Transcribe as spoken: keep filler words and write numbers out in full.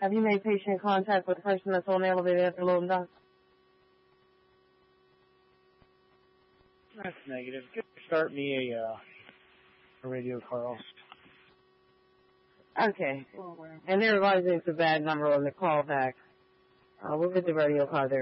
Have you made patient contact with the person that's on the elevator at the loading dock? That's negative. Could you start me a, uh, a radio call? Okay. And they're advising it's a bad number on the callback. Uh, we'll get the radio car there.